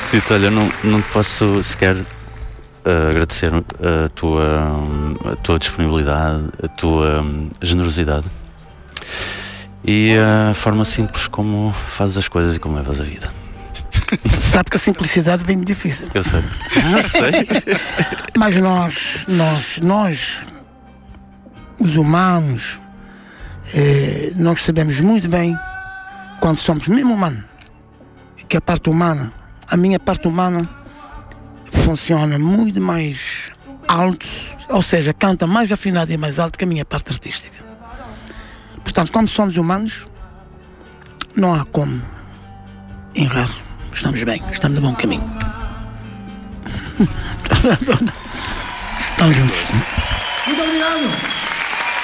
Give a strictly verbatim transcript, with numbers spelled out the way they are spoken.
Tito, olha, não, não te posso sequer uh, agradecer a tua, a tua disponibilidade, a tua um, generosidade e a forma simples como fazes as coisas e como levas a vida. Sabe que a simplicidade vem de difícil. Eu sei. Eu sei. Mas nós, nós, nós, os humanos, eh, nós sabemos muito bem quando somos mesmo humanos, que a parte humana, a minha parte humana funciona muito mais alto, ou seja, canta mais afinado e mais alto que a minha parte artística. Portanto, como somos humanos, não há como errar. Estamos bem, estamos no bom caminho. Estamos juntos. Muito obrigado.